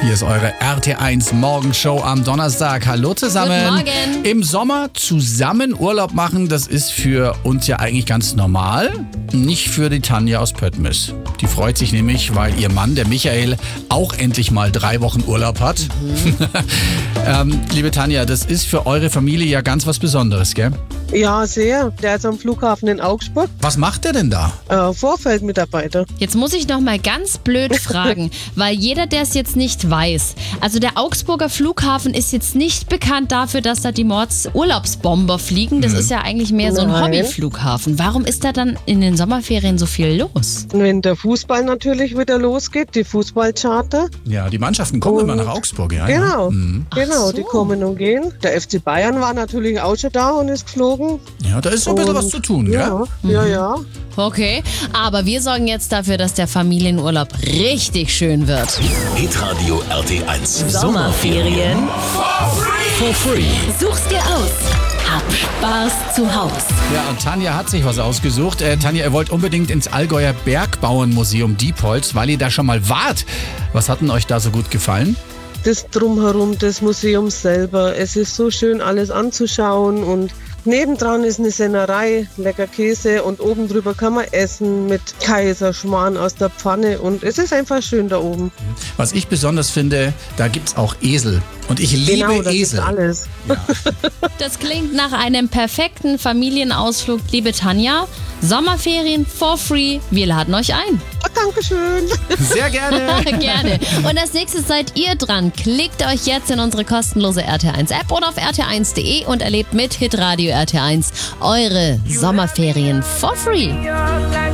Hier ist eure RT1 Morgenshow am Donnerstag. Hallo zusammen. Guten Morgen. Im Sommer zusammen Urlaub machen, das ist für uns ja eigentlich ganz normal. Nicht für die Tanja aus Pöttmis. Die freut sich nämlich, weil ihr Mann, der Michael, auch endlich mal 3 Wochen Urlaub hat. Liebe Tanja, das ist für eure Familie ja ganz was Besonderes, gell? Ja, sehr. Der ist am Flughafen in Augsburg, Was macht der denn da? Vorfeldmitarbeiter. Jetzt muss ich noch mal ganz blöd fragen, weil jeder, der es jetzt nicht weiß. Also der Augsburger Flughafen ist jetzt nicht bekannt dafür, dass da die Mordsurlaubsbomber fliegen. Das ist ja eigentlich mehr so ein Nein. Hobbyflughafen. Warum ist da dann in den Sommerferien so viel los? Wenn der Fußball natürlich wieder losgeht, die Fußballcharter. Ja, die Mannschaften kommen immer nach Augsburg, ja. Genau, genau, so. die kommen und gehen. Der FC Bayern war natürlich auch schon da und ist geflogen. Ja, da ist so ein bisschen was zu tun, gell? Ja. Okay, aber wir sorgen jetzt dafür, dass der Familienurlaub richtig schön wird. Hitradio RT1. Sommerferien. For free. Such's dir aus. Hab Spaß zu Haus. Ja, und Tanja hat sich was ausgesucht. Tanja, ihr wollt unbedingt ins Allgäuer Bergbauernmuseum Diepholz, weil ihr da schon mal wart. Was hat denn euch da so gut gefallen? Das Drumherum des Museums selber. Es ist so schön, alles anzuschauen und nebendran ist eine Sennerei, lecker Käse und oben drüber kann man essen mit Kaiserschmarrn aus der Pfanne und es ist einfach schön da oben. Was ich besonders finde, da gibt's auch Esel. Und ich liebe Genau, das Esel. ist alles. Das klingt nach einem perfekten Familienausflug, liebe Tanja. Sommerferien for free, wir laden euch ein. Oh, Dankeschön. Sehr gerne. Gerne. Und als nächstes seid ihr dran. Klickt euch jetzt in unsere kostenlose RT1-App oder auf rt1.de und erlebt mit Hitradio RT1 eure Sommerferien for free.